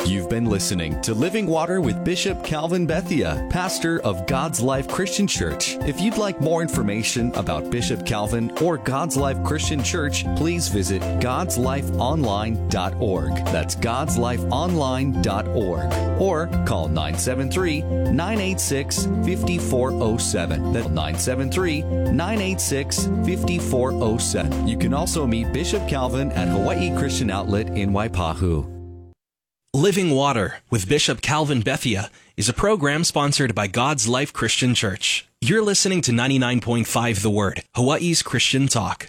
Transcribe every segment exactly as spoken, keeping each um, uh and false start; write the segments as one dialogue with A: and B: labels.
A: You've been listening to Living Water with Bishop Calvin Bethia, pastor of God's Life Christian Church. If you'd like more information about Bishop Calvin or God's Life Christian Church, please visit gods life online dot org. That's gods life online dot org. Or call nine seven three, nine eight six, five four zero seven. That's nine seven three, nine eight six, five four zero seven. You can also meet Bishop Calvin at Hawaii Christian Outlet in Waipahu.
B: Living Water with Bishop Calvin Bethia is a program sponsored by God's Life Christian Church. You're listening to ninety-nine point five The Word, Hawaii's Christian Talk.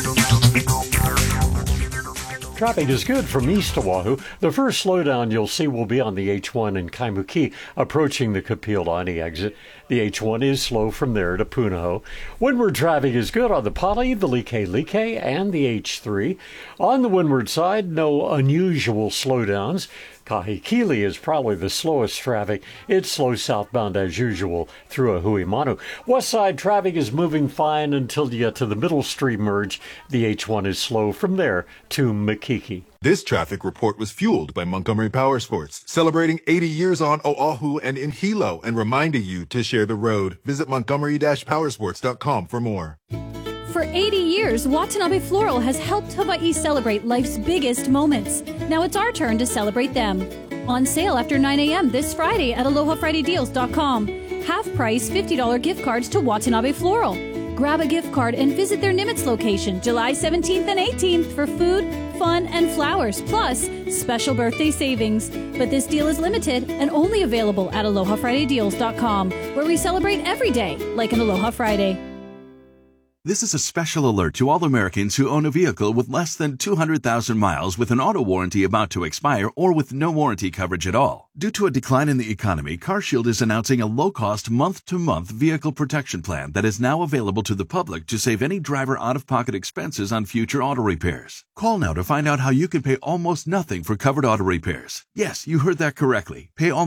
C: Traffic is good from east Oahu. The first slowdown you'll see will be on the H one in Kaimuki, approaching the Kapiolani exit. The H one is slow from there to Punahou. Windward traffic is good on the Pali, the Like-Like, and the H three. On the windward side, no unusual slowdowns. Kahikili is probably the slowest traffic. It's slow southbound as usual through Ahuimanu. West side traffic is moving fine until you get to the Middle Stream merge. The H one is slow from there to Makiki.
D: This traffic report was fueled by Montgomery Power Sports, celebrating eighty years on Oahu and in Hilo and reminding you to share the road. Visit montgomery dash powersports dot com for more.
E: For eighty years, Watanabe Floral has helped Hawaii celebrate life's biggest moments. Now it's our turn to celebrate them. On sale after nine a.m. this Friday at aloha friday deals dot com. Half price fifty dollars gift cards to Watanabe Floral. Grab a gift card and visit their Nimitz location July seventeenth and eighteenth for food, fun, and flowers, plus special birthday savings. But this deal is limited and only available at aloha friday deals dot com, where we celebrate every day like an Aloha Friday.
F: This is a special alert to all Americans who own a vehicle with less than two hundred thousand miles with an auto warranty about to expire or with no warranty coverage at all. Due to a decline in the economy, CarShield is announcing a low-cost month-to-month vehicle protection plan that is now available to the public to save any driver out-of-pocket expenses on future auto repairs. Call now to find out how you can pay almost nothing for covered auto repairs. Yes, you heard that correctly. Pay almost